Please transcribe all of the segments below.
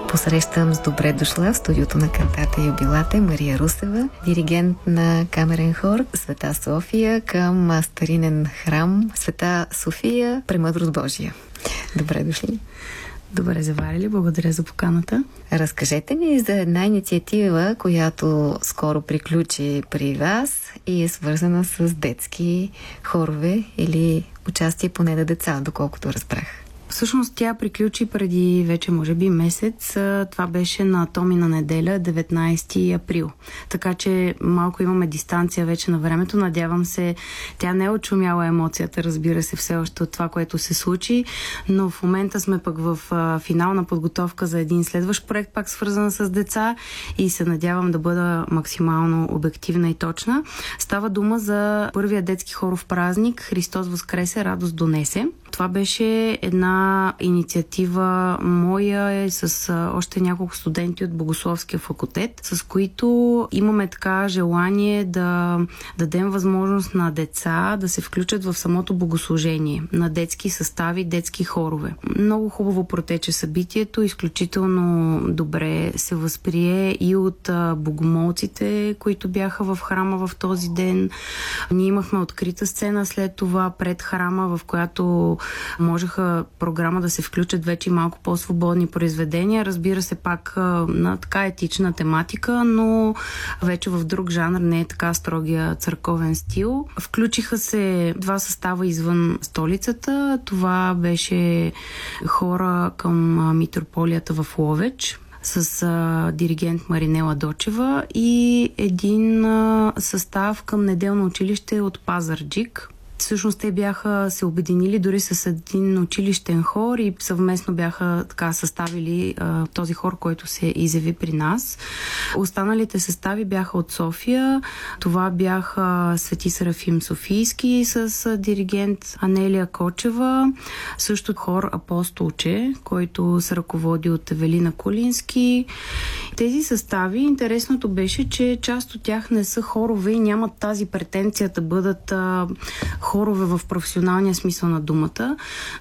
Посрещам с добре дошла в студиото на Кантата Юбилате Мария Русева, диригент на камерен хор Света София към старинен храм Света София, Премъдрост Божия. Добре дошли. Добре заварили, благодаря за поканата. Разкажете ни за една инициатива, която скоро приключи при вас и е свързана с детски хорове или участие поне на деца, доколкото разбрах. Всъщност тя приключи преди вече може би месец. Това беше на Томина неделя, 19 април. Така че малко имаме дистанция вече на времето. Надявам се, тя не е очумяла емоцията, разбира се, все още от това, което се случи, но в момента сме пък в финална подготовка за един следващ проект, пак свързан с деца, и се надявам да бъда максимално обективна и точна. Става дума за първия детски хоров празник Христос Възкресе, радост донесе. Това беше една инициатива моя с още няколко студенти от Богословския факултет, с които имаме така желание да дадем възможност на деца да се включат в самото богослужение, на детски състави, детски хорове. Много хубаво протече събитието, изключително добре се възприе и от богомолците, които бяха в храма в този ден. Ние имахме открита сцена след това пред храма, в която можеха програма да се включат вече малко по-свободни произведения. Разбира се, пак на така етична тематика, но вече в друг жанр, не е така строгия църковен стил. Включиха се два състава извън столицата. Това беше хора към митрополията в Ловеч с диригент Маринела Дочева и един състав към неделно училище от Пазарджик. Всъщност те бяха се обединили дори с един училищен хор и съвместно бяха така съставили този хор, който се изяви при нас. Останалите състави бяха от София. Това бяха Свети Серафим Софийски с диригент Анелия Кочева, също хор Апостолче, който се ръководи от Евелина Кулински. Тези състави, интересното беше, че част от тях не са хорове и нямат тази претенция да бъдат хорове в професионалния смисъл на думата,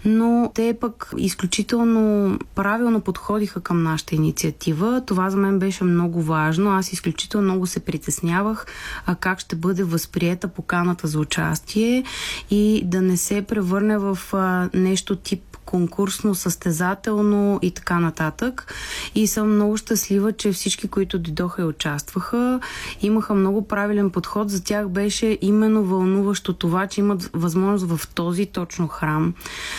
но те пък изключително правилно подходиха към нашата инициатива. Това за мен беше много важно. Аз изключително много се притеснявах как ще бъде възприета поканата за участие и да не се превърне в нещо тип конкурсно, състезателно и така нататък. И съм много щастлива, че всички, които дойдоха и участваха, имаха много правилен подход. За тях беше именно вълнуващо това, че имат възможност в този точно храм,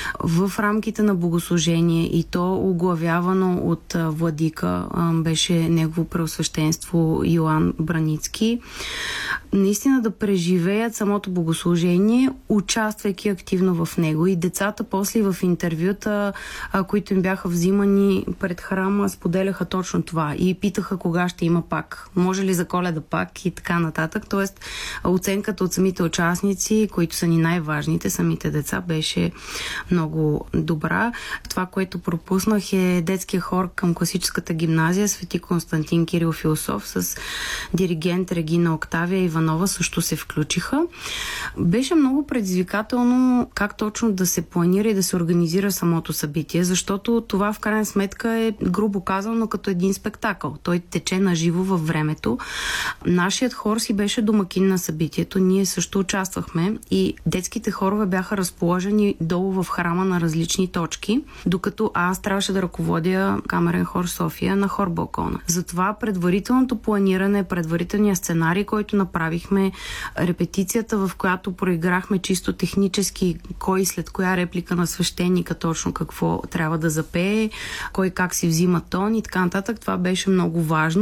в рамките на богослужение, и то оглавявано от владика, беше негово преосвещенство Йоан Браницки, наистина да преживеят самото богослужение, участвайки активно в него. И децата после в интервюта, които им бяха взимани пред храма, споделяха точно това и питаха кога ще има пак. Може ли за Коледа пак и така нататък. Тоест, оценката от самите участници, които са ни най-важните, самите деца, беше много добра. Това, което пропуснах, е детския хор към класическата гимназия Свети Константин Кирил Философ с диригент Регина Октавия Иванова също се включиха. Беше много предизвикателно как точно да се планира и да се организира самото събитие, защото това в крайна сметка е, грубо казано, като един спектакъл. Той тече наживо във времето. Нашият хор си беше домакин на събитието. Ние също участвахме и детските хорове бяха разположени долу в храма на различни точки, докато аз трябваше да ръководя камерен хор София на хор Балкона. Затова предварителното планиране, предварителния сценарий, който направихме, репетицията, в която проиграхме чисто технически кой след коя реплика на свещеника точно какво трябва да запее, кой как си взима тон и така нататък, това беше много важно.